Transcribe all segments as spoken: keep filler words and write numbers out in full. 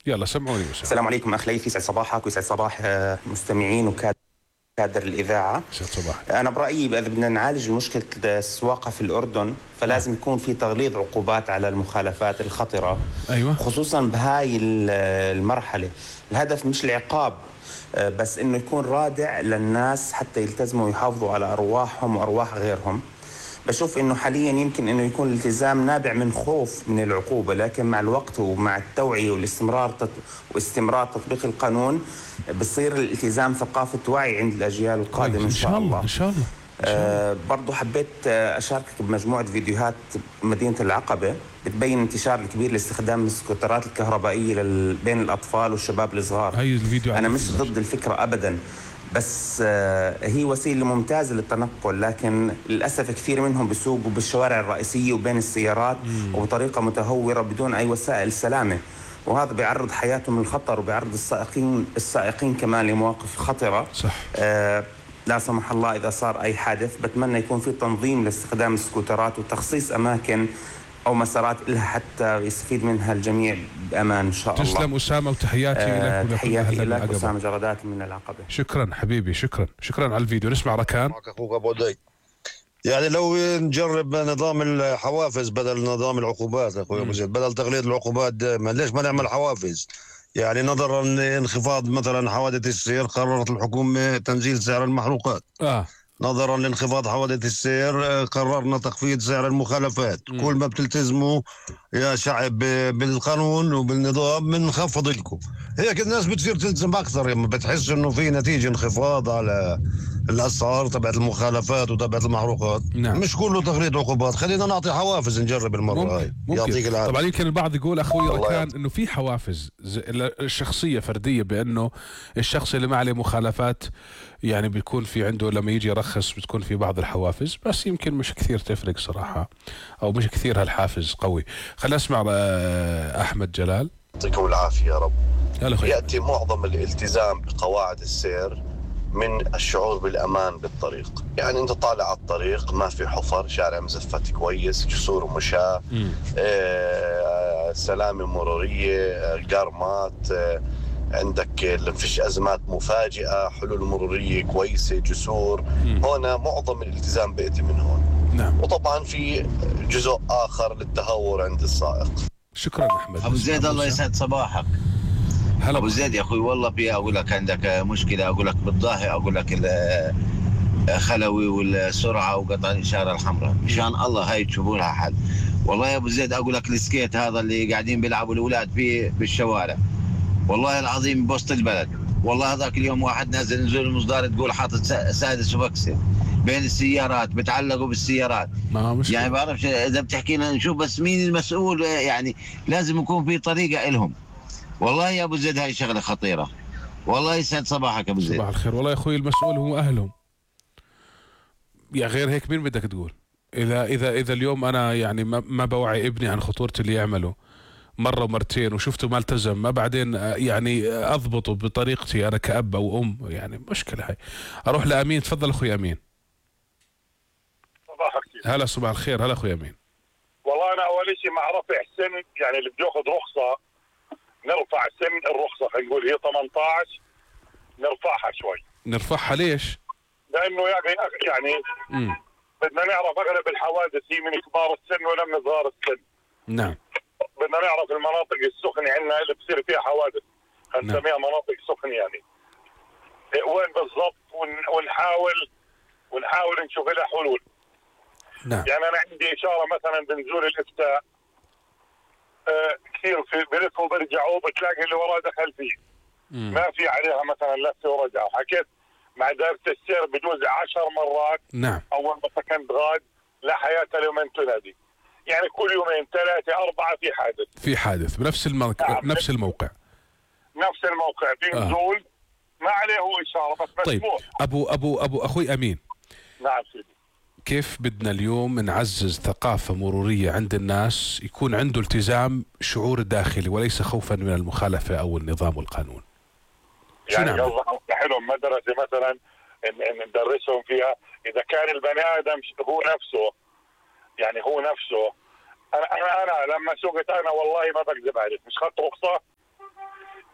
يلا سمعوني وسام. السلام عليكم أخ ليثي، يسعد صباحك ويسعد صباح مستمعين وكادر الإذاعة. يسعد صباحك. أنا برأيي إذا بدنا نعالج مشكلة السواقة في الأردن فلازم آه. يكون في تغليظ عقوبات على المخالفات الخطرة. أيوة. خصوصا بهاي المرحلة. الهدف مش العقاب بس إنه يكون رادع للناس حتى يلتزموا ويحافظوا على أرواحهم وأرواح غيرهم. بشوف انه حاليا يمكن انه يكون الالتزام نابع من خوف من العقوبة، لكن مع الوقت ومع التوعية والاستمرار تط... واستمرار تطبيق القانون بصير الالتزام ثقافة وعي عند الأجيال القادمة إن شاء الله. إن شاء الله. آه برضو حبيت أشاركك بمجموعة فيديوهات مدينة العقبة بتبين انتشار الكبير لاستخدام السكوترات الكهربائية لل... بين الأطفال والشباب الصغار. هاي الفيديو أنا مش ضد الفكرة أبدا، بس هي وسيلة ممتازة للتنقل، لكن للأسف كثير منهم بيسوقوا بالشوارع الرئيسية وبين السيارات مم. وبطريقة متهورة بدون أي وسائل سلامة، وهذا بيعرض حياتهم للخطر وبيعرض السائقين السائقين كمان لمواقف خطرة. صح. آه لا سمح الله إذا صار أي حادث بتمنى يكون في تنظيم لاستخدام السكوترات وتخصيص أماكن أو مسارات لها حتى يستفيد منها الجميع بأمان إن شاء الله. تسلم أسامة وتحياتي آه لك. تحياتي لك أسامة جرادات من العقبة. شكرا حبيبي، شكرا شكرا على الفيديو. نسمع ركان. أخوك أبو داي. يعني لو نجرب نظام الحوافز بدل نظام العقوبات أخوي أبو زيد، بدل تقليد العقوبات دائما، ليش ما نعمل حوافز؟ يعني نظرا لانخفاض مثلا حوادث السير قررت الحكومة تنزيل سعر المحروقات. آه. نظرا لانخفاض حوادث السير قررنا تخفيض سعر المخالفات. م. كل ما بتلتزموا يا شعب بالقانون وبالنظام بنخفض لكم، هيك الناس بتصير تلتزم اكثر لما بتحس انه في نتيجه انخفاض على الاسعار تبعت المخالفات وتبعت المحروقات. نعم. مش كله تغليظ عقوبات، خلينا نعطي حوافز نجرب المره ممكن. هاي. ممكن. يعطيك العافيه. طبعا يمكن البعض يقول اخوي ركان انه في حوافز الشخصيه فرديه، بانه الشخص اللي ما عليه مخالفات يعني بيكون في عنده لما يجي يرخص بتكون في بعض الحوافز، بس يمكن مش كثير تفرق صراحه، او مش كثير هالحافز قوي. خلينا نسمع احمد جلال. يعطيكم العافيه يا رب. هلا. ياتي معظم الالتزام بقواعد السير من الشعور بالأمان بالطريق. يعني أنت طالع على الطريق ما في حفر، شارع مزفت كويس، جسور ومشاة، آه، سلامة مرورية، القارمات، آه، عندك فيش أزمات مفاجئة، حلول مرورية كويسة، جسور. مم. هنا معظم الالتزام بيأتي من هون. نعم. وطبعا في جزء آخر للتهور عند السائق. شكرا أحمد. أبو زيد الله يسعد صباحك. هلا ابو زيد يا اخوي، والله في اقول لك عندك مشكله، اقول لك بالظاهر، اقول لك الخلوي والسرعه وقطع الاشاره الحمراء، مشان الله هاي تشوفوا لها حل. والله يا ابو زيد اقول لك السكيت هذا اللي قاعدين بيلعبوا الاولاد فيه بالشوارع، والله العظيم بوسط البلد، والله هذاك اليوم واحد نازل نزول المصدار تقول حاطط سادس وفكسه بين السيارات، بتعلقوا بالسيارات. ما مش يعني بعرفش اذا بتحكي لنا نشوف بس مين المسؤول، يعني لازم يكون في طريقه لهم. والله يا ابو زيد هاي شغله خطيره. والله يسعد صباحك ابو زيد. صباح الخير. والله يا اخوي المسؤول هو اهلهم، يا غير هيك مين بدك تقول؟ اذا اذا اذا اليوم انا يعني ما, ما بوعي ابني عن خطوره اللي يعمله مره ومرتين وشفته ما التزم، ما بعدين يعني اضبطه بطريقتي انا كاب او ام، يعني مشكله هاي. اروح لامين. تفضل اخوي امين. صباحك. هلا صباح الخير. هلا اخوي امين. والله انا اول شيء مع رفع السن، يعني اللي بده ياخذ رخصه نرفع سن الرخصة، خلينا نقول هي ثمانية عشر نرفعها شوي. نرفعها ليش؟ لأنه يعني امم بدنا نعرف أغلب الحوادث هي من كبار السن ولا من صغار السن. نعم. بدنا نعرف المناطق السخنة عندنا اللي بصير فيها حوادث، هنسميها مناطق سخنة يعني. وين بالضبط، ونحاول ونحاول نشوف لها حلول. نعم. يعني أنا عندي إشارة مثلا بنزول الإفتاء، آه كثير في بلفوا وبرجعوا بتلاقي اللي وراه دخل فيه. مم. ما في عليها مثلا لفه ورجعه. حكيت مع دائرة السير بجوز عشر مرات. نعم. اول ما سكنت غاد لا حياة لمن تنادي، يعني كل يومين ثلاثه اربعه في حادث. في حادث بنفس الموقع. نعم. نفس الموقع نفس الموقع في نزول. آه. ما عليه هو اشاره بس مسموح. طيب ابو ابو ابو اخوي امين. نعم سيدي. كيف بدنا اليوم نعزز ثقافة مرورية عند الناس يكون عنده التزام شعور داخلي وليس خوفا من المخالفة أو النظام والقانون؟ يعني قصدك نفتح لهم مدرسة مثلا إن ندرسهم فيها إذا كان البني آدم هو نفسه، يعني هو نفسه. أنا أنا أنا لما سوقت أنا والله ما بكذب عليك مش خدت رخصة،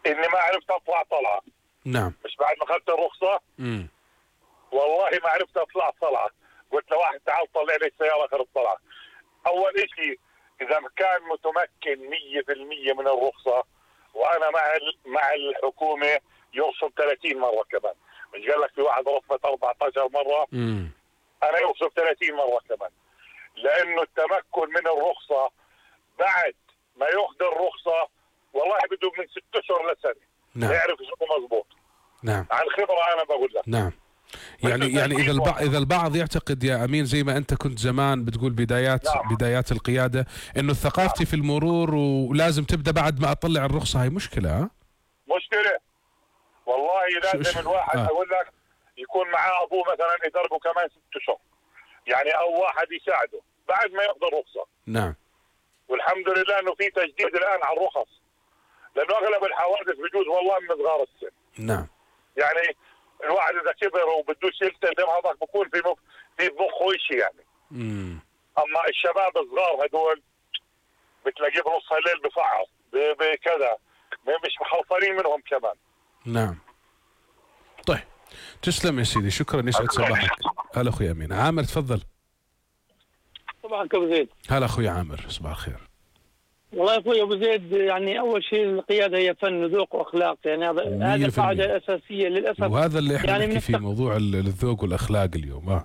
اني ما عرفت اطلع طلعه. نعم. مش بعد ما اخذت الرخصه امم والله ما عرفت اطلع طلعه. قلت لواحد تعال طلع لي السياره اخر الطلعه. اول شيء اذا كان متمكن مية بالمية من الرخصه، وانا مع مع الحكومه يرسم ثلاثين مره كمان. مش قال لك في واحد رفض أربعة عشر مره؟ امم انا يرسم ثلاثين مره كمان. لانه التمكن من الرخصه بعد ما ياخذ الرخصه والله بده من ست اشهر لسنه. نعم. يعرف شو مضبوط. نعم. عن خبره انا بقول لك. نعم. يعني يعني اذا البعض اذا البعض يعتقد يا امين زي ما انت كنت زمان بتقول بدايات نعم. بدايات القياده انه ثقافتي في المرور ولازم تبدا بعد ما اطلع الرخصه، هاي مشكله. ها مشكله والله. لازم الواحد آه. اقول لك يكون معاه ابوه مثلا يدربه كمان ست اشهر يعني، او واحد يساعده بعد ما ياخذ الرخصه. نعم. والحمد لله انه في تجديد الان على الرخص، لانه اغلب الحوادث بجوز والله من صغار السن. نعم. يعني الواحد اذا كبر وبدوش يلتزم هذاك بكون في مخ في مخه شيء يعني. امم اما الشباب الصغار هدول بتلاقيه بنص الليل بفعص بكذا، مش مخلصين منهم كمان. نعم. طيب تسلم يا سيدي، شكرا، يسعد صباحك. هلا اخوي امين. عامر تفضل. صباحك ابو زيد. هلا اخوي عامر، صباح الخير. والله يا اخوي ابو زيد، يعني اول شيء القياده هي فن وذوق واخلاق، يعني هذا هذه قاعده اساسيه للاسف. وهذا اللي احنا يعني نحكي فيه موضوع الذوق والاخلاق اليوم. اه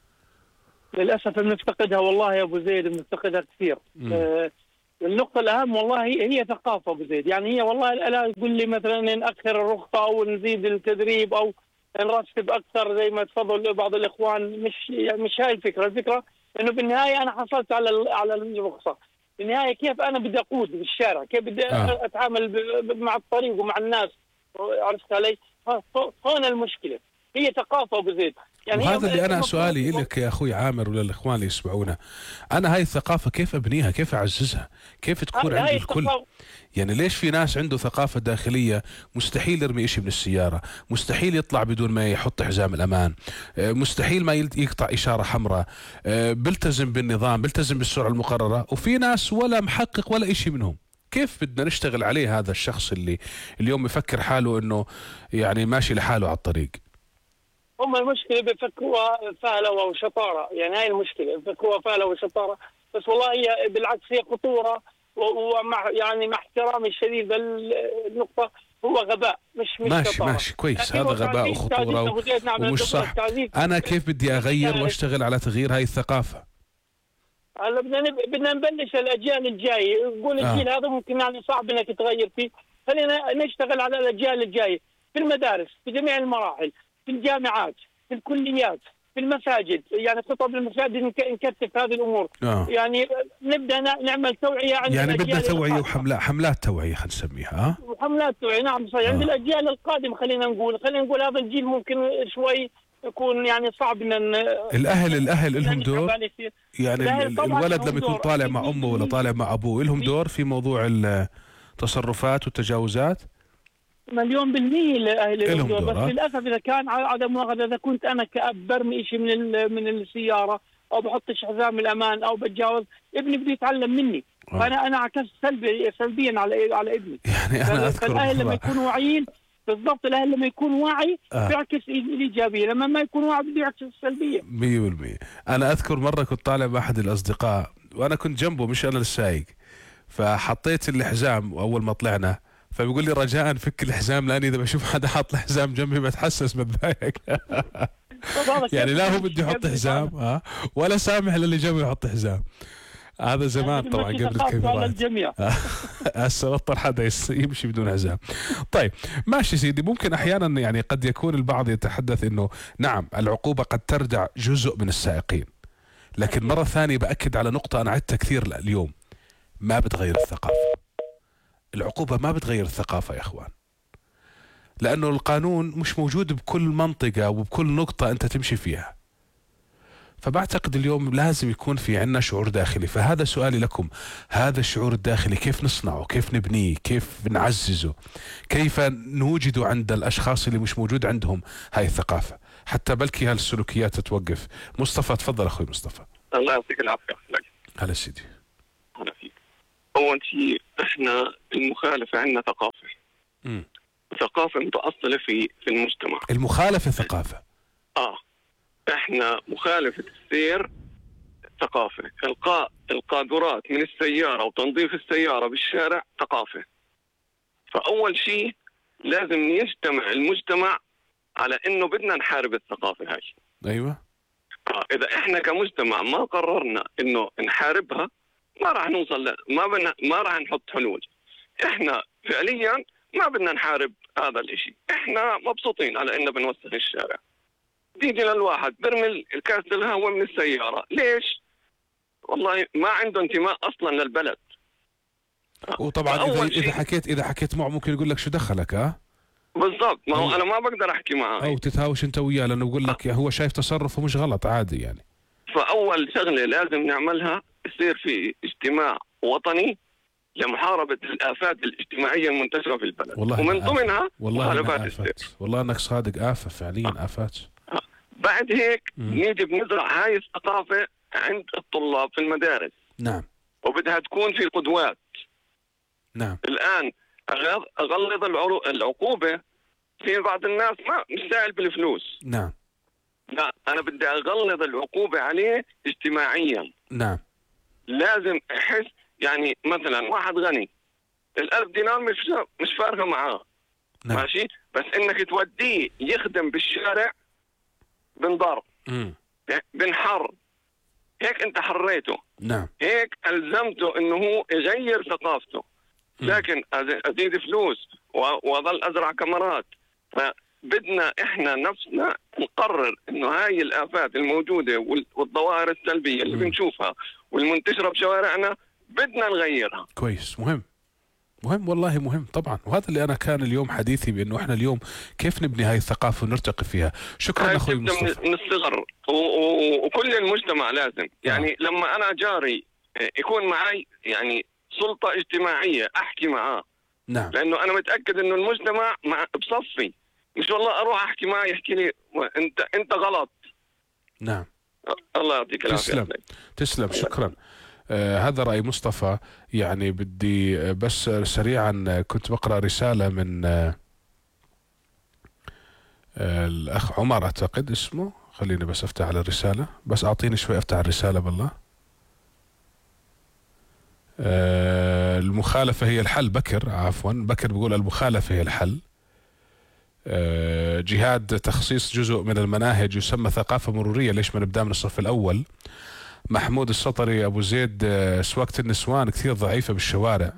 للاسف بنفتقدها والله يا ابو زيد، بنفتقدها كثير. آه النقطه الاهم والله هي, هي ثقافه ابو زيد. يعني هي والله لا يقول لي مثلا ناخر الرخصه او نزيد التدريب او نرتب اكثر زي ما تفضل بعض الاخوان. مش يعني مش هاي الفكره، الفكره انه بالنهايه انا حصلت على على الرخصه، بالنهايه كيف انا بدي اقود بالشارع، كيف بدي آه. اتعامل مع الطريق ومع الناس. عرفت علي؟ هون المشكله، هي ثقافه ابو زيد. يعني وهذا اللي انا سؤالي لك يا اخوي عامر وللاخوان اللي يسمعونا، انا هاي الثقافه كيف ابنيها؟ كيف اعززها؟ كيف تكون عند الكل؟ يعني ليش في ناس عنده ثقافه داخليه مستحيل يرمي شيء من السياره، مستحيل يطلع بدون ما يحط حزام الامان، مستحيل ما يقطع اشاره حمراء، بلتزم بالنظام، بلتزم بالسرعه المقرره، وفي ناس ولا محقق ولا شيء منهم. كيف بدنا نشتغل عليه هذا الشخص اللي اليوم يفكر حاله انه يعني ماشي لحاله على الطريق؟ هم المشكله بفكروها فهلوه وشطاره، يعني هاي المشكله، بفكروها فهلوه وشطاره، بس والله هي بالعكس هي خطوره، ومع يعني مع احترامي الشديد النقطه هو غباء مش مش ماشي شطارة. ماشي كويس، هذا غباء وخطوره و... ومش صح. انا كيف بدي اغير واشتغل على تغيير هاي الثقافه؟ هلا بدنا بدنا نبلش الاجيال الجايه، نقول الجيل آه. هذا ممكن يعني صعب انك تغير فيه، خلينا نشتغل على الاجيال الجايه في المدارس، في جميع المراحل، في الجامعات، في الكليات، في المساجد، يعني خطب المساجد نكثف هذه الامور. آه. يعني نبدا نعمل توعيه عند يعني بدنا توعيه وحملات، حملات توعيه خلينا نسميها. ها وحملات توعيه نعم صحيح. آه. عند الاجيال القادمه خلينا نقول خلينا نقول هذا الجيل ممكن شوي يكون يعني صعب ان الاهل الاهل لهم دور، يعني الولد لما يكون طالع مع امه ولا طالع مع ابوه لهم دور في موضوع التصرفات والتجاوزات. مليون بالمية الأهل لهم دور، بس دور. للأسف إذا كان عدم مؤاخذة، إذا كنت أنا كأب برمي شيء من من السيارة أو بحطش حزام الأمان أو بتجاوز، ابني بده يتعلم مني. آه. فأنا أنا عكست سلبي سلبيا على على ابني. يعني أنا أذكر الأهل لما يكونوا واعيين بالضبط، الأهل لما يكون واعي آه. بيعكس الإيجابية، لما ما يكون واعي بده يعكس السلبية. مية بالمية. أنا أذكر مرة كنت طالع مع أحد الأصدقاء وأنا كنت جنبه مش أنا السايق، فحطيت الحزام وأول ما طلعنا فبيقول لي رجاء فك الحزام لاني اذا بشوف حدا حاط الحزام جنبي بتحسس بتضايق. يعني لا هو بده يحط حزام ها ولا سامح للي جنبه يحط حزام. هذا زمان طبعا قبل الكاميرات، هسه بطل حدا يمشي بدون حزام. طيب ماشي سيدي، ممكن احيانا يعني قد يكون البعض يتحدث انه نعم العقوبه قد تردع جزء من السائقين، لكن مره ثانيه باكد على نقطه انا عدتها كثير اليوم، ما بتغير الثقافه. العقوبة ما بتغير الثقافة يا اخوان، لانه القانون مش موجود بكل منطقة وبكل نقطة انت تمشي فيها. فبعتقد اليوم لازم يكون في عنا شعور داخلي، فهذا سؤالي لكم، هذا الشعور الداخلي كيف نصنعه؟ كيف نبنيه؟ كيف نعززه؟ كيف نوجده عند الاشخاص اللي مش موجود عندهم هاي الثقافة، حتى بلكي هالسلوكيات تتوقف؟ مصطفى تفضل اخوي مصطفى. الله يعطيك العافية. هلا سيدي. هلا فيك. أول شيء إحنا المخالفة عندنا ثقافة، م. ثقافة متأصلة في في المجتمع. المخالفة ثقافة. اه احنا مخالفة السير ثقافة، إلقاء القاذورات من السيارة وتنظيف السيارة بالشارع ثقافة. فأول شيء لازم يجتمع المجتمع على إنه بدنا نحارب الثقافة هاي. أيوة. آه إذا إحنا كمجتمع ما قررنا إنه نحاربها ما راح نوصل ل... ما بدنا ما راح نحط حلول. إحنا فعليا ما بدنا نحارب هذا الإشي، إحنا مبسوطين على إنه بنوسخ الشارع. بيجي للواحد برمي الكاس الهواء من السيارة، ليش؟ والله ما عنده انتماء أصلا للبلد. وطبعا إذا إذا حكيت إذا حكيت معه ممكن يقول لك شو دخلك ها؟ بالضبط، ما هو أنا ما بقدر أحكي معه أو تتهاوش أنت وياه لأنه بقول لك هو شايف تصرفه مش غلط عادي يعني. فأول شغلة لازم نعملها يصير في اجتماع وطني لمحاربة الآفات الاجتماعية المنتشرة في البلد، ومن ضمنها مخالفات السير. والله أنك صادق، آفة فعليا آه. آفات. آه. بعد هيك نيجي بنزرع هاي الثقافة عند الطلاب في المدارس. نعم. وبدها تكون في قدوات. نعم. الآن أغلظ العقوبة في بعض الناس ما مش سائل بالفلوس. نعم. لا، أنا بدي أغلظ العقوبة عليه اجتماعيا. نعم. لازم أحس يعني مثلا واحد غني الألف دينار مش مش فارقة معاه. نعم. ماشي، بس إنك توديه يخدم بالشارع بنضرب بنحر، هيك أنت حريته. نعم. هيك ألزمته إنه هو يغير ثقافته. لكن أزيد فلوس وأظل أزرع كاميرات. فبدنا إحنا نفسنا نقرر إنه هاي الآفات الموجودة والظواهر السلبية اللي م. بنشوفها والمنتشرة بشوارعنا بدنا نغيرها. كويس، مهم مهم والله مهم طبعا. وهذا اللي أنا كان اليوم حديثي بأنه إحنا اليوم كيف نبني هاي الثقافة ونرتقي فيها. شكرا أخوي مصطفى. من الصغر وكل المجتمع لازم يعني آه. لما أنا جاري يكون معي يعني سلطة اجتماعية أحكي معاه. نعم. لأنه أنا متأكد إنه المجتمع مع بصفي، مش والله أروح أحكي معه يحكي لي أنت أنت غلط. نعم. الله يعطيك العافية. تسلم تسلم شكرا. آه هذا رأي مصطفى. يعني بدي بس سريعا كنت بقرأ رسالة من آه الأخ عمر أعتقد اسمه، خليني بس أفتح على الرسالة، بس أعطيني شوي أفتح الرسالة بالله. آه المخالفة هي الحل. بكر عفوا بكر بيقول المخالفة هي الحل. آه جهاد تخصيص جزء من المناهج يسمى ثقافة مرورية، ليش ما نبدأ من الصف الأول. محمود السطري أبو زيد آه سواقة النسوان كثير ضعيفة بالشوارع.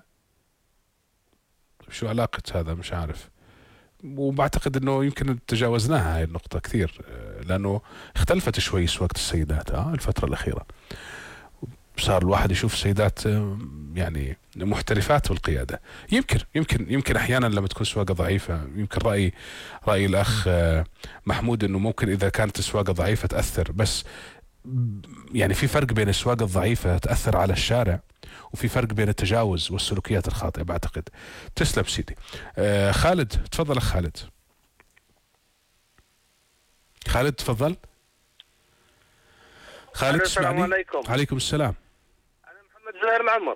شو علاقة هذا مش عارف، وبعتقد أنه يمكن تجاوزناها هاي النقطة كثير آه لأنه اختلفت شوي سواقة السيدات آه الفترة الأخيرة. صار الواحد يشوف سيدات يعني محترفات بالقيادة. يمكن يمكن يمكن أحيانا لما تكون سواقة ضعيفة، يمكن رأي رأي الأخ محمود إنه ممكن إذا كانت السواقة ضعيفة تأثر، بس يعني في فرق بين السواقة الضعيفة تأثر على الشارع وفي فرق بين التجاوز والسلوكيات الخاطئة بعتقد. تسلم سيدي. آه خالد تفضل أخ خالد. خالد تفضل. خالد السلام عليكم. عليكم السلام. أنا محمد زهير العمر.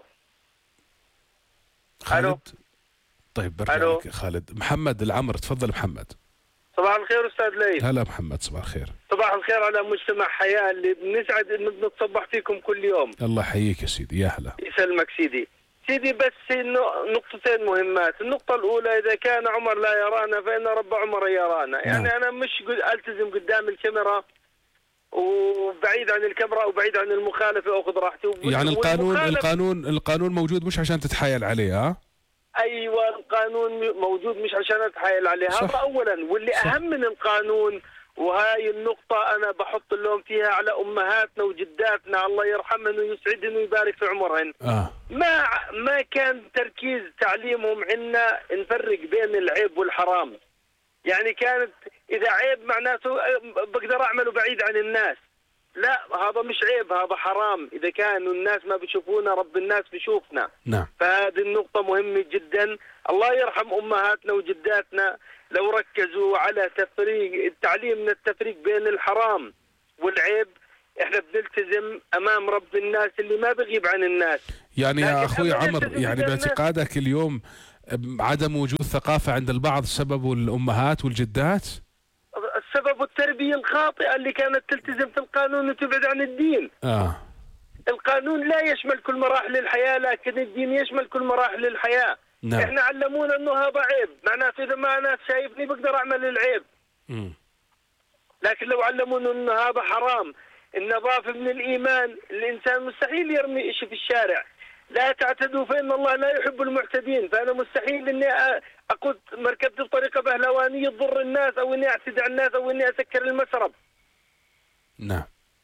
خالد. ألو. طيب برجع لك خالد. محمد العمر تفضل محمد. صباح الخير أستاذ ليث. هلا محمد صباح الخير. صباح الخير على مجتمع حياة اللي بنسعد إنه بنتصبح فيكم كل يوم. الله يحييك يا سيدي. يا هلا. يسلمك سيدي. سيدي بس إنه نقطتين مهمات. النقطة الأولى إذا كان عمر لا يرانا فإن رب عمر يرانا. يعني نعم. أنا مش ألتزم قدام الكاميرا وبعيد عن الكاميرا وبعيد عن المخالفة وأخذ راحتي. يعني القانون القانون القانون موجود مش عشان تتحايل عليه. ها أيوة القانون موجود مش عشان أتحايل عليه. هذا أولا. واللي صح. أهم من القانون، وهاي النقطة أنا بحط اللوم فيها على أمهاتنا وجداتنا الله يرحمهن ويسعدهن ويبارك في عمرهن. آه. ما ما كان تركيز تعليمهم عنا نفرق بين العيب والحرام. يعني كانت إذا عيب معناته بقدر أعمله بعيد عن الناس. لا، هذا مش عيب، هذا حرام. إذا كانوا الناس ما بيشوفونا رب الناس بيشوفنا. نعم. فهذه النقطة مهمة جدا. الله يرحم أمهاتنا وجداتنا لو ركزوا على تفريق التعليم من التفريق بين الحرام والعيب. احنا بنلتزم امام رب الناس اللي ما بغيب عن الناس. يعني يا اخوي عمر، يعني باعتقادك اليوم عدم وجود ثقافة عند البعض سببه الأمهات والجدات؟ السبب التربية الخاطئة اللي كانت تلتزم في القانون وتبعد عن الدين. آه. القانون لا يشمل كل مراحل الحياة، لكن الدين يشمل كل مراحل الحياة. نعم. احنا علمونا انه هذا عيب، معناته اذا ما انا شايفني بقدر اعمل العيب. م. لكن لو علمونا انه هذا حرام، النظافة من الايمان، الانسان مستحيل يرمي شيء في الشارع. لا تعتدوا فإن الله لا يحب المعتدين، فأنا مستحيل إني أقود مركبتي بطريقة بهلوانية تضر الناس، أو إني أعتدي على الناس، أو إني أسكر المسرب. نعم.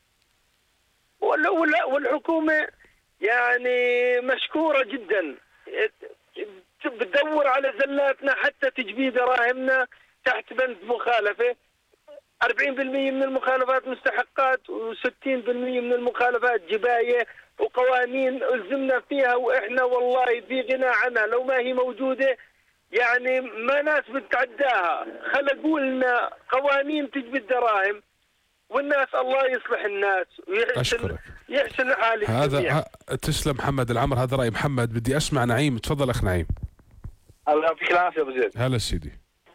والحكومة يعني مشكورة جدا، بتدور على زلاتنا حتى تجبي دراهمنا تحت بند مخالفة. أربعين بالمئة من المخالفات مستحقات، وستين بالمئة من المخالفات جباية، وقوانين ألزمنا فيها وإحنا والله في غنى عنها. لو ما هي موجودة يعني ما ناس بتعداها. خلقوا لنا قوانين تجبي الدراهم، والناس الله يصلح الناس ويحسن أشكرك. يحسن حال الجميع. هذا تسلم محمد العمر، هذا رأي محمد. بدي أسمع نعيم. تفضل أخ نعيم. الله يعطيك العافية أبو زيد. هلا سيدي،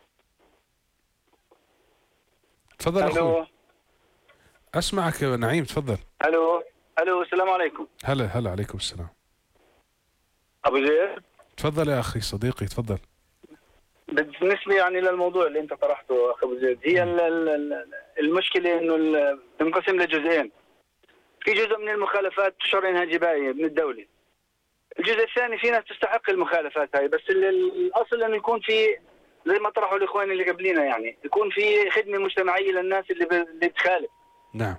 تفضل أخوي. أسمعك يا نعيم، تفضل. ألو ألو السلام عليكم. هلا هلا عليكم السلام. أبو زيد تفضل يا أخي صديقي، تفضل. بالنسبة يعني للموضوع اللي أنت طرحته أخي أبو زيد، هي المشكلة إنه تنقسم لجزئين. في جزء من المخالفات تشعر إنها جباية من الدولة. الجزء الثاني في ناس تستحق المخالفات هاي، بس الأصل إنه يكون في زي ما طرحوا الإخوان اللي قبلينا، يعني يكون في خدمة مجتمعية للناس اللي اللي بتخالف. نعم.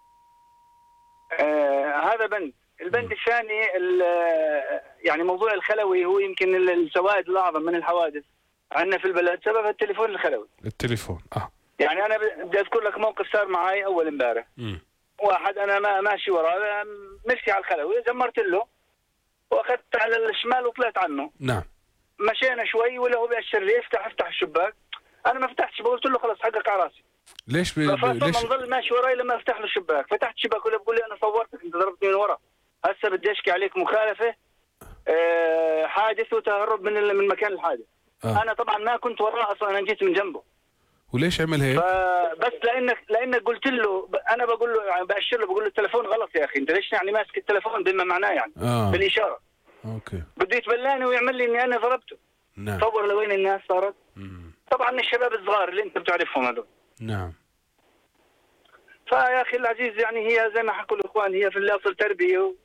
آه هذا بند. البند الثاني يعني موضوع الخلوي، هو يمكن السوائد الأعظم من الحوادث عندنا في البلد سبب التليفون الخلوي. التليفون اه يعني أنا بدي أذكر لك موقف صار معي أول امبارح. واحد أنا ما ماشي وراه مشي على الخلوي، زمرت له وأخذت على الشمال وطلعت عنه. نعم. مشينا شوي ولا هو بيأشر لي افتح افتح الشباك، أنا ما فتحتش، قلت له خلاص حقك على راسي. ليش بي... ليش ظل ماشي وراي لما افتح له الشباك، فتحت الشباك ولا بقول لي انا صورتك انت ضربتني من ورا، هسه بدي اشكي عليك مخالفه أه حادث وتهرب من من مكان الحادث. آه. انا طبعا ما كنت وراه اصلا، انا جيت من جنبه. وليش عمل هيك؟ بس لانك لانك قلت له، انا بقول له يعني باشر له بقول له التليفون غلط يا اخي، انت ليش يعني ماسك التليفون بما معناه يعني آه. بالاشاره. اوكي. بده يتبلاني ويعمل لي اني انا ضربته. نعم. تصور لوين الناس صارت. مم. طبعا الشباب الصغار اللي انت بتعرفهم هذول. نعم. فيا اخي العزيز يعني هي زي ما حكوا الاخوان، هي في الاصل تربيه و...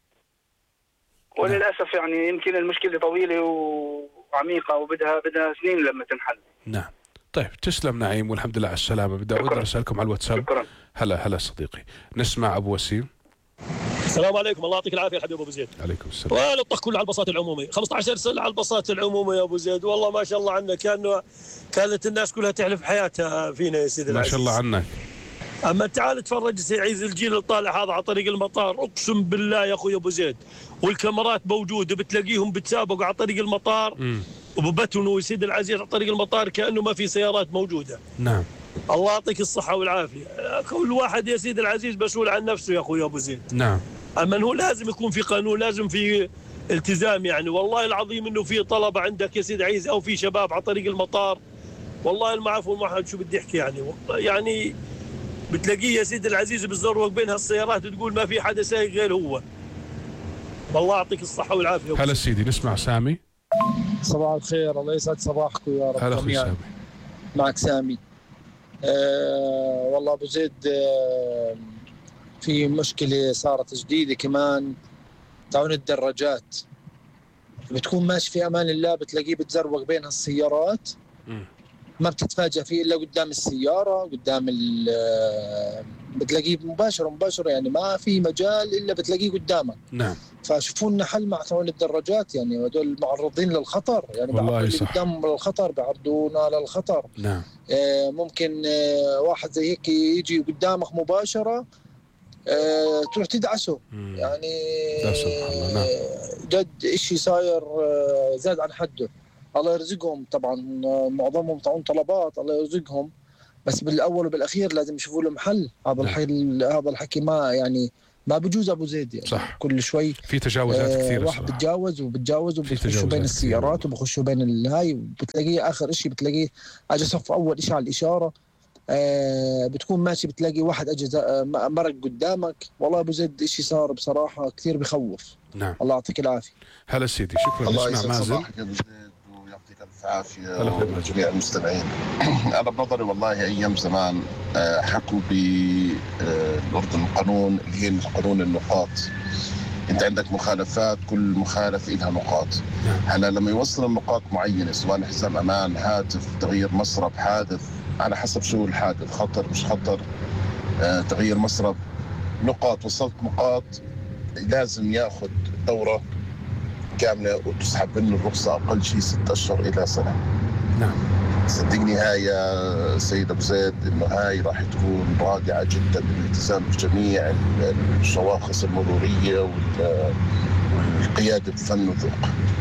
وللاسف يعني يمكن المشكله طويله وعميقه وبدها بدها سنين لما تنحل. نعم. طيب تسلم نعيم والحمد لله على السلامه. بدي اود ارسلكم على الواتساب. شكرا. هلا هلا صديقي. نسمع ابو وسيم. السلام عليكم، الله يعطيك العافيه حبيبي ابو زيد. عليكم السلام. والطخ كله على البساط العمومي، خمسة عشر سنه على البساط العمومي يا ابو زيد، والله ما شاء الله عنك، كانه كانت الناس كلها تحلف حياتها فينا يا سيدي العزيز. ما شاء الله عنك. اما تعال تفرج سيعيز الجيل اللي طالع هذا على طريق المطار، اقسم بالله يا اخوي ابو زيد، والكاميرات موجوده، بتلاقيهم بتسابقوا على طريق المطار وببتنوا يا سيدي العزيز على طريق المطار كانه ما في سيارات موجوده. نعم. الله يعطيك الصحه والعافيه. كل واحد يا سيدي العزيز مسؤول عن نفسه يا اخوي ابو زيد. نعم. اما هو لازم يكون في قانون، لازم في التزام، يعني والله العظيم انه في طلبه عندك يا سيدي عزيز او في شباب على طريق المطار، والله المعفو والمعهد شو بدي احكي يعني، يعني بتلاقيه يا سيدي العزيز بتزروق بين هالسيارات وتقول ما في حدا سايق غير هو. والله يعطيك الصحه والعافيه. هلا سيدي. نسمع سامي. صباح الخير، الله يسعد صباحكم يا رب. هلا اخوي سامي. معك سامي. آه والله ابو زيد، آه في مشكله صارت جديده كمان، تعون الدراجات. بتكون ماشي في امان الله بتلاقيه بتزروق بين هالسيارات، ما بتتفاجأ فيه الا قدام السياره، قدام بتلاقيه مباشره مباشره، يعني ما في مجال الا بتلاقيه قدامك. نعم. فشوفوا لنا حل مع تعون الدراجات، يعني هذول معرضين للخطر، يعني والله صح. قدامهم للخطر بيعرضونا للخطر. نعم. آه ممكن آه واحد زي هيك يجي قدامك مباشره، آه تروح تدعسه. مم. يعني لا سبحان الله. نعم. جد شيء صاير آه زاد عن حده. الله يرزقهم طبعا، معظمهم طعون طلبات، الله يرزقهم، بس بالاول وبالاخير لازم يشوفوا لهم حل. هذا الحل هذا الحكي ما يعني ما بجوز ابو زيد يعني صح. كل شوي في تجاوزات آه كثيره واحد بتجاوز وبتجاوز وبخشوا بين السيارات وبخشوا بين الهاي، وبتلاقيه اخر اشي بتلاقيه اجى صف اول اشي على الاشاره. آه بتكون ماشي بتلاقي واحد اجى آه مرق قدامك. والله ابو زيد اشي صار بصراحه كثير بخوف. نعم الله يعطيك العافيه. هلا سيدي، شكرا. الله نسمع يسعد مازن. صباحك يا ابو زيد ويعطيك الف عافيه وجميع المستمعين. انا بنظري والله ايام زمان حكوا بالاردن القانون اللي هي قانون النقاط. انت عندك مخالفات، كل مخالف لها نقاط. هلا لما يوصل النقاط معينه سواء حزام امان، هاتف، تغيير مسرب، حادث، على حسب شو الحادث، خطر مش خطر، آه، تغيير مسرب، نقاط، وصلت نقاط لازم ياخذ دوره كامله وتسحب منه الرخصه اقل شيء ست اشهر الى سنه. نعم. صدقني هاي يا سيد ابو زيد انه هاي راح تكون رائعه جدا للالتزام بجميع الشواخص المروريه والقياده بفن وذوق.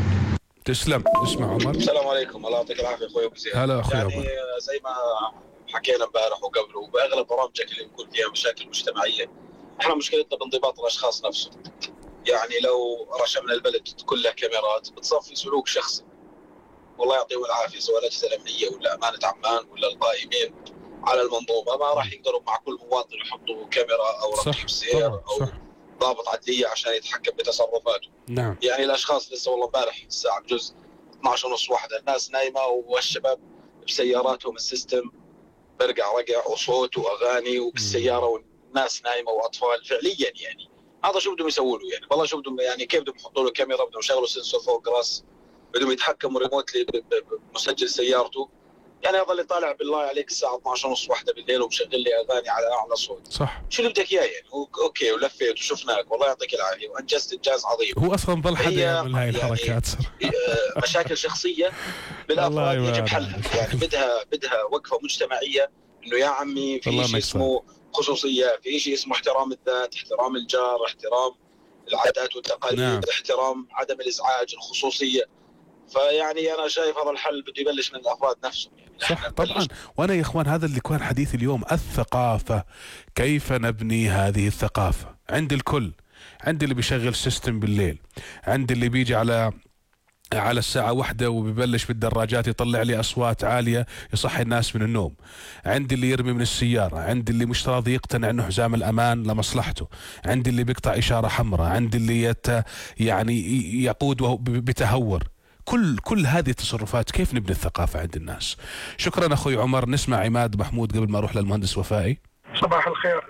تسلم. اسمع عمر. السلام عليكم، الله يعطيك العافيه اخوي ابو زيد. هلا اخوي يعني عمر. زي ما حكينا امبارح وقبل وباغلب برامجك اللي بيكون فيها مشاكل مجتمعيه، احنا مشكلتنا بانضباط الاشخاص نفسهم. يعني لو رشمنا البلد كلها كاميرات بتصفي سلوك شخصي. والله يعطيهم العافيه سواء الاجهزه الامنيه ولا امانه عمان ولا القائمين على المنظومه، ما راح يقدروا مع كل مواطن يحطوا كاميرا او رقيب سير او صح. ضابط عدليه عشان يتحكم بتصرفاته. نعم. يعني الاشخاص لسه والله امبارح الساعه بجوز اثنعش ونص واحده الناس نايمه والشباب بسياراتهم السيستم برقع رقع وصوت واغاني وبالسياره والناس نايمه واطفال فعليا. يعني هذا شو بدهم يسووا له؟ يعني والله شو بدهم، يعني كيف بدهم يحطوا له كاميرا؟ بدهم يشغلوا سنسور فوق راس، بدهم يتحكموا ريموتلي بمسجل سيارته. يعني هذا اللي طالع بالله عليك الساعه اثنعش ونص واحده بالليل ومشغل لي اغاني على اعلى صوت. صح. شو اللي بدك اياه يعني؟ اوكي ولفيت وشفناك والله يعطيك العافيه وانجزت انجاز عظيم. هو اصلا ظل حد يعمل هاي الحركات. يعني مشاكل شخصيه بالافراد يجب حلها. يعني بدها بدها وقفه مجتمعيه انه يا عمي في شيء اسمه خصوصيه، في شيء اسمه احترام الذات، احترام الجار، احترام العادات والتقاليد، نعم. احترام عدم الازعاج، الخصوصيه. فيعني انا شايف هذا الحل بده يبلش من الافراد نفسهم. يعني صح طبعا. وانا يا اخوان هذا اللي كان حديث اليوم، الثقافه، كيف نبني هذه الثقافه عند الكل، عند اللي بيشغل سيستم بالليل، عند اللي بيجي على على الساعة واحدة وبيبلش بالدراجات يطلع لي أصوات عالية يصحي الناس من النوم، عند اللي يرمي من السيارة، عند اللي مش راضي يقتنع أنه حزام الأمان لمصلحته، عند اللي بيقطع إشارة حمراء، عند اللي يت يعني يقود بتهور. كل كل هذه التصرفات كيف نبني الثقافة عند الناس؟ شكرا أخوي عمر. نسمع عماد محمود قبل ما أروح للمهندس وفائي. صباح الخير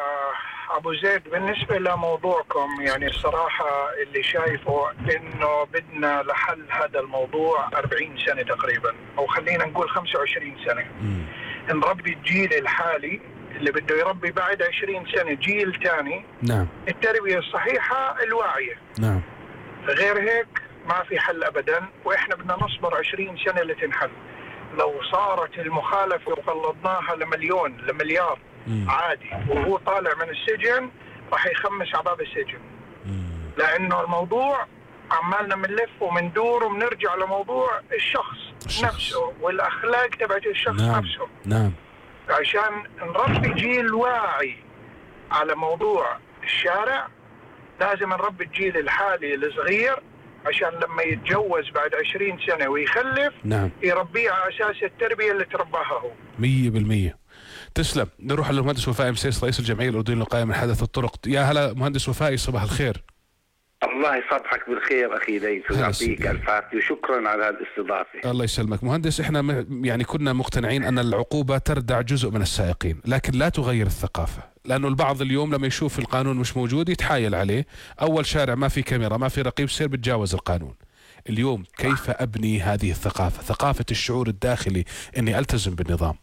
أبو زيد. بالنسبة لموضوعكم يعني الصراحة اللي شايفه إنه بدنا لحل هذا الموضوع أربعين سنة تقريبا، أو خلينا نقول خمسة وعشرين سنة. م. نربي الجيل الحالي اللي بده يربي بعد عشرين سنة جيل تاني. نعم. التربية الصحيحة الواعية. نعم. غير هيك ما في حل أبدا، وإحنا بدنا نصبر عشرين سنة لتنحل. لو صارت المخالفة وقلضناها لمليون لمليار مم. عادي، وهو طالع من السجن راح يخمس على باب السجن. مم. لأنه الموضوع عمالنا منلف ومندور ومنرجع لموضوع الشخص, الشخص نفسه والأخلاق تبعت الشخص نعم. نفسه. نعم. عشان نربي جيل واعي على موضوع الشارع لازم نربي الجيل الحالي الصغير عشان لما يتجوز بعد عشرين سنة ويخلف نعم. يربيه على أساس التربية اللي ترباها هو. مية بالمية. تسلم. نروح للمهندس وفائي مسيس رئيس الجمعية الأردنية للوقاية من حدث الطرق. يا هلا مهندس وفائي، صباح الخير. الله يصبحك بالخير أخي ليث ويعطيك الف عافية وشكرا على الاستضافة. الله يسلمك مهندس. احنا يعني كنا مقتنعين أن العقوبة تردع جزء من السائقين لكن لا تغير الثقافة، لأنه البعض اليوم لما يشوف القانون مش موجود يتحايل عليه. أول شارع ما في كاميرا ما في رقيب سير بتجاوز القانون. اليوم كيف أبني هذه الثقافة، ثقافة الشعور الداخلي أني ألتزم بالنظام؟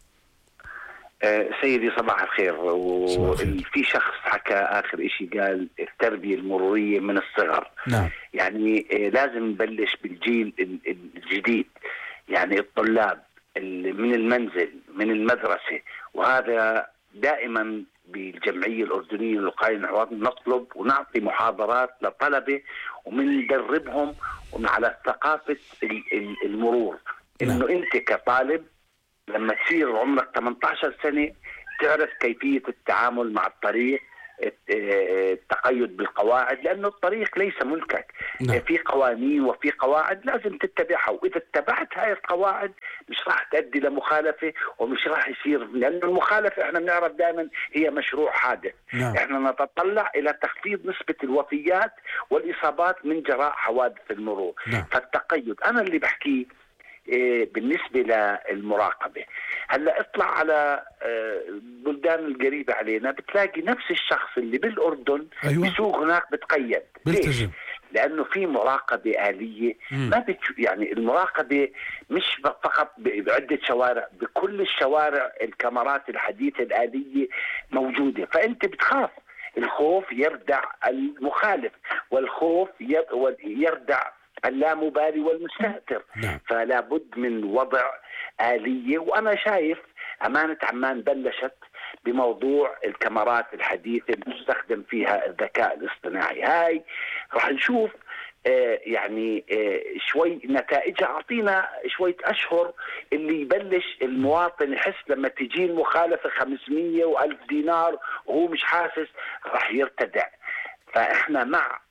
أه سيدي صباح الخير. وفي شخص حكى آخر إشي قال التربية المرورية من الصغر. نعم. يعني أه لازم نبلش بالجيل الجديد، يعني الطلاب من المنزل من المدرسة. وهذا دائما بالجمعية الأردنية للوقاية من الحوادث نطلب ونعطي محاضرات لطلبة ومندربهم على ثقافة المرور. إنه أنت كطالب لما تصير عمرك ثمانية عشر سنة تعرف كيفية التعامل مع الطريق، التقيد بالقواعد، لأنه الطريق ليس ملكك. نعم. في قوانين وفي قواعد لازم تتبعها، وإذا اتبعت هاي القواعد مش راح تؤدي لمخالفة ومش راح يصير، لأن المخالفة احنا بنعرف دائما هي مشروع حادث. نعم. احنا نتطلع إلى تخفيض نسبة الوفيات والإصابات من جراء حوادث المرور. نعم. فالتقيد أنا اللي بحكيه بالنسبة للمراقبة. هلأ اطلع على البلدان القريبة علينا بتلاقي نفس الشخص اللي بالأردن أيوة. بسوق هناك بتقيد. ليش؟ لأنه في مراقبة آلية. مم. ما بتشوف يعني المراقبة مش فقط بعدة شوارع، بكل الشوارع الكاميرات الحديثة الآلية موجودة، فأنت بتخاف. الخوف يردع المخالف، والخوف يردع اللامبالي والمستهتر. نعم. فلا بد من وضع آلية، وأنا شايف أمانة عمان بلشت بموضوع الكاميرات الحديثة المستخدم فيها الذكاء الاصطناعي. هاي راح نشوف آه يعني آه شوي نتائجها. أعطينا شوية أشهر اللي يبلش المواطن يحس لما تجي المخالفة خمسمية وألف دينار وهو مش حاسس، راح يرتدع. فإحنا مع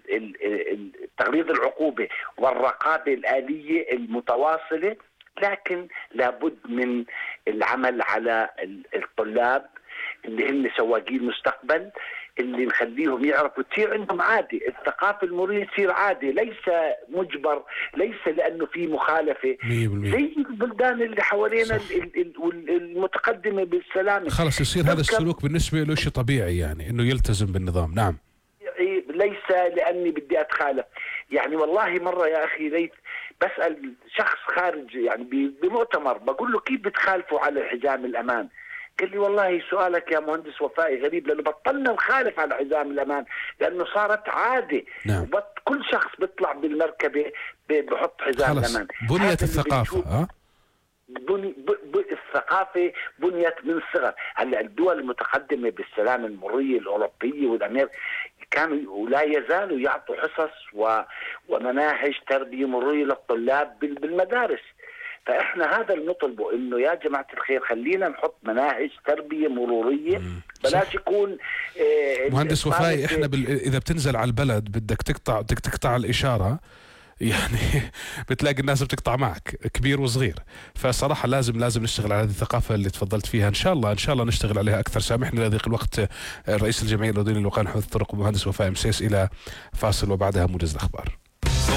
تغليظ العقوبة والرقابة الآلية المتواصلة، لكن لابد من العمل على الطلاب اللي هم سواقين المستقبل، اللي نخليهم يعرفوا تصير عندهم عادة، الثقافة المرورية تصير عادة، ليس مجبر، ليس لأنه في مخالفة زي البلدان اللي حوالينا المتقدمة بالسلامة. خلص يصير هذا السلوك بالنسبة له شيء طبيعي، يعني إنه يلتزم بالنظام. نعم. ليس لأني بدي أتخالف. يعني والله مرة يا أخي ليت بسأل شخص خارج يعني بمؤتمر، بقول له كيف بتخالفوا على حزام الأمان؟ قال لي والله سؤالك يا مهندس وفائي غريب، لأنه بطلنا نخالف على حزام الأمان لأنه صارت عادة. نعم. كل شخص بيطلع بالمركبة بحط حزام الأمان. بنية الثقافة. أه؟ بني ب... ب... الثقافة بنيت من الصغر. هلا الدول المتقدمة بالسلام المرورية الأوروبية والأمريكية كانوا ولا يزالوا يعطوا حصص و... ومناهج تربية مرورية للطلاب بال... بالمدارس. فإحنا هذا اللي نطلبه، إنه يا جماعة الخير خلينا نحط مناهج تربية مرورية، بلاش يكون آه مهندس وفائي. إحنا بال... إذا بتنزل على البلد بدك تقطع بدك تقطع الإشارة، يعني بتلاقي الناس بتقطع معك كبير وصغير. فصراحة لازم لازم نشتغل على هذه الثقافة اللي تفضلت فيها. إن شاء الله إن شاء الله نشتغل عليها أكثر. سامحني لضيق الوقت. رئيس الجمعية الأردنية للوقاية من حوادث الطرق مهندس وفائي مسيس. إلى فاصل وبعدها موجز الأخبار.